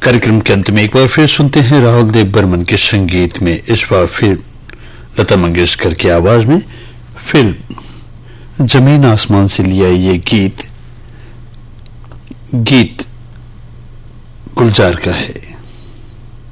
कार्यक्रम के अंत में एक बार फिर सुनते हैं राहुल देव बर्मन के संगीत में, इस बार फिर लता मंगेशकर की आवाज में फिल्म जमीन आसमान से लिया ये गीत गुलजार का है।